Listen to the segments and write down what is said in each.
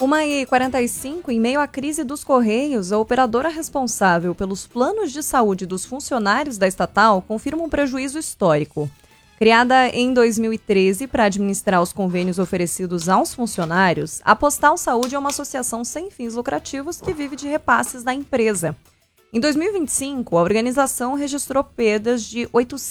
1h45, em meio à crise dos Correios, a operadora responsável pelos planos de saúde dos funcionários da estatal confirma um prejuízo histórico. Criada em 2013 para administrar os convênios oferecidos aos funcionários, a Postal Saúde é uma associação sem fins lucrativos que vive de repasses da empresa. Em 2025, a organização registrou perdas de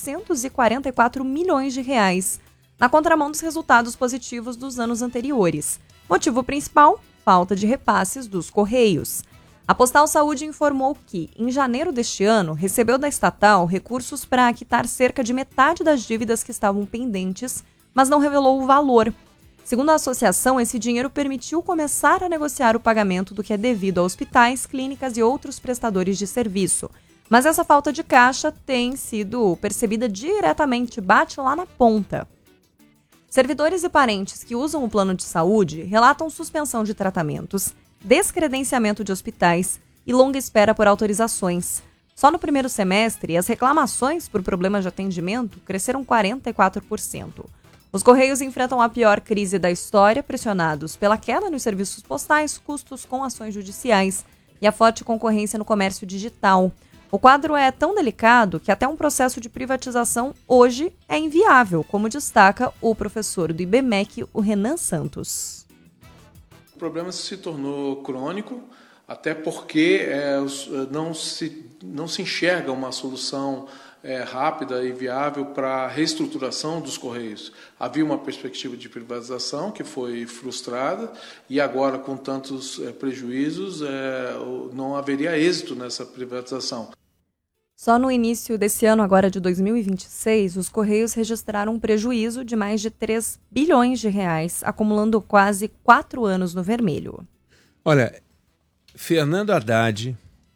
844 milhões de reais, na contramão dos resultados positivos dos anos anteriores. Motivo principal, falta de repasses dos Correios. A Postal Saúde informou que, em janeiro deste ano, recebeu da estatal recursos para quitar cerca de metade das dívidas que estavam pendentes, mas não revelou o valor. Segundo a associação, esse dinheiro permitiu começar a negociar o pagamento do que é devido a hospitais, clínicas e outros prestadores de serviço. Mas essa falta de caixa tem sido percebida diretamente, bate lá na ponta. Servidores e parentes que usam o plano de saúde relatam suspensão de tratamentos, descredenciamento de hospitais e longa espera por autorizações. Só no primeiro semestre, as reclamações por problemas de atendimento cresceram 44%. Os Correios enfrentam a pior crise da história, pressionados pela queda nos serviços postais, custos com ações judiciais e a forte concorrência no comércio digital. O quadro é tão delicado que até um processo de privatização hoje é inviável, como destaca o professor do IBMEC, o Renan Santos. O problema se tornou crônico, até porque não se enxerga uma solução rápida e viável para a reestruturação dos Correios. Havia uma perspectiva de privatização que foi frustrada e agora, com tantos prejuízos, não haveria êxito nessa privatização. Só no início desse ano, agora de 2026, os Correios registraram um prejuízo de mais de 3 bilhões de reais, acumulando quase 4 anos no vermelho. Olha, Fernando Haddad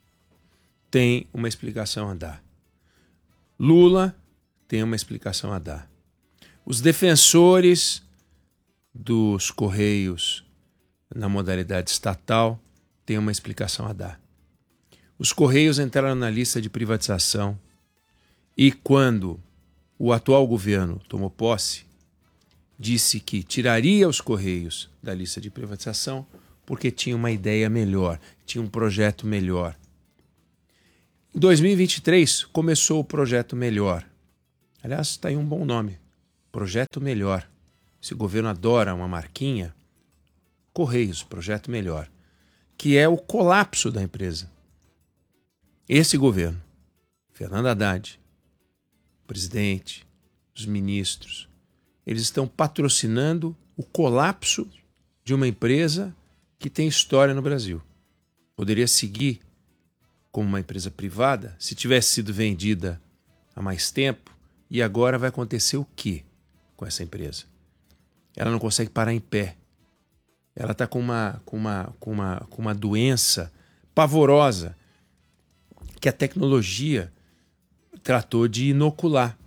tem uma explicação a dar. Lula tem uma explicação a dar. Os defensores dos Correios na modalidade estatal têm uma explicação a dar. Os Correios entraram na lista de privatização e quando o atual governo tomou posse, disse que tiraria os Correios da lista de privatização porque tinha uma ideia melhor, tinha um projeto melhor. Em 2023 começou o Projeto Melhor. Aliás, está aí um bom nome, Projeto Melhor. Esse governo adora uma marquinha, Correios, Projeto Melhor, que é o colapso da empresa. Esse governo, Fernando Haddad, o presidente, os ministros, eles estão patrocinando o colapso de uma empresa que tem história no Brasil. Poderia seguir como uma empresa privada se tivesse sido vendida há mais tempo e agora vai acontecer o quê com essa empresa? Ela não consegue parar em pé. Ela está com uma doença pavorosa que a tecnologia tratou de inocular.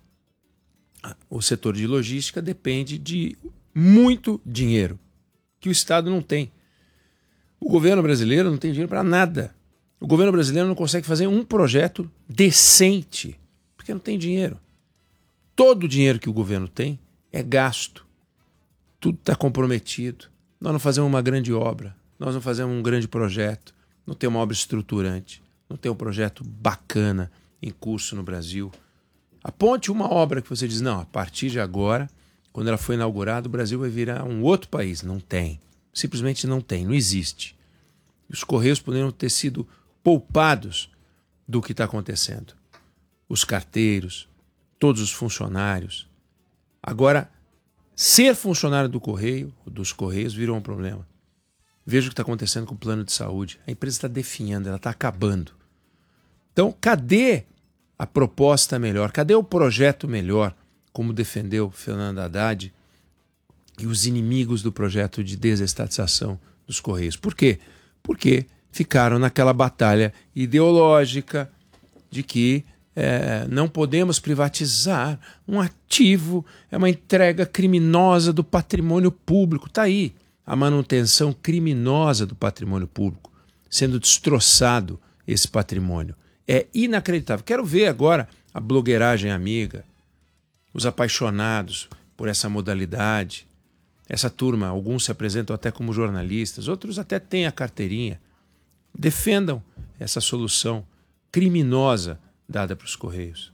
O setor de logística depende de muito dinheiro, que o Estado não tem. O governo brasileiro não tem dinheiro para nada. O governo brasileiro não consegue fazer um projeto decente, porque não tem dinheiro. Todo o dinheiro que o governo tem é gasto. Tudo está comprometido. Nós não fazemos uma grande obra, nós não fazemos um grande projeto, não tem uma obra estruturante. Não tem um projeto bacana em curso no Brasil. Aponte uma obra que você diz, não, a partir de agora, quando ela foi inaugurada, o Brasil vai virar um outro país. Não tem. Simplesmente não tem, não existe. Os Correios poderiam ter sido poupados do que está acontecendo. Os carteiros, todos os funcionários. Agora, ser funcionário do Correio, dos Correios, virou um problema. Veja o que está acontecendo com o plano de saúde. A empresa está definhando, ela está acabando. Então, cadê a proposta melhor? Cadê o projeto melhor, como defendeu Fernando Haddad e os inimigos do projeto de desestatização dos Correios? Por quê? Porque ficaram naquela batalha ideológica de que não podemos privatizar um ativo, é uma entrega criminosa do patrimônio público. Está aí a manutenção criminosa do patrimônio público, sendo destroçado esse patrimônio. É inacreditável. Quero ver agora a blogueiragem amiga, os apaixonados por essa modalidade, essa turma, alguns se apresentam até como jornalistas, outros até têm a carteirinha, defendam essa solução criminosa dada para os Correios.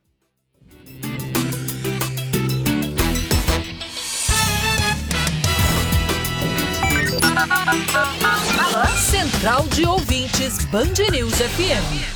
Central de Ouvintes Band News FM.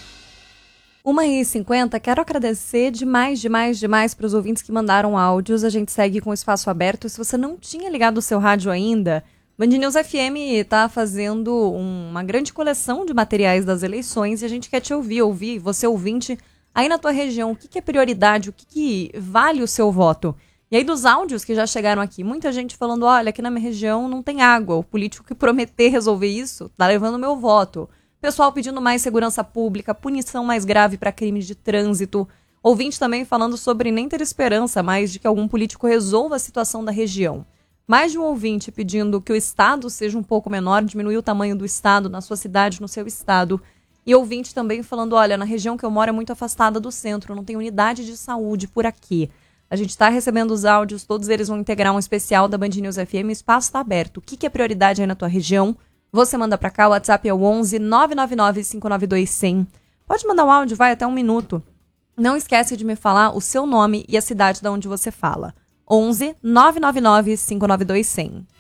1h50, quero agradecer demais para os ouvintes que mandaram áudios. A gente segue com o espaço aberto. Se você não tinha ligado o seu rádio ainda, Band News FM está fazendo uma grande coleção de materiais das eleições e a gente quer te ouvir você ouvinte, aí na tua região, o que é prioridade, o que vale o seu voto? E aí dos áudios que já chegaram aqui, muita gente falando, olha, aqui na minha região não tem água, o político que prometer resolver isso tá levando meu voto. Pessoal pedindo mais segurança pública, punição mais grave para crimes de trânsito. Ouvinte também falando sobre nem ter esperança mais de que algum político resolva a situação da região. Mais de um ouvinte pedindo que o estado seja um pouco menor, diminuir o tamanho do estado na sua cidade, no seu estado. E ouvinte também falando, olha, na região que eu moro é muito afastada do centro, não tem unidade de saúde por aqui. A gente está recebendo os áudios, todos eles vão integrar um especial da Band News FM, o espaço está aberto. O que é prioridade aí na tua região? Você manda para cá, o WhatsApp é o 11 999 592 100. Pode mandar um áudio, vai até 1 minuto. Não esquece de me falar o seu nome e a cidade de onde você fala. 11 999 592 100.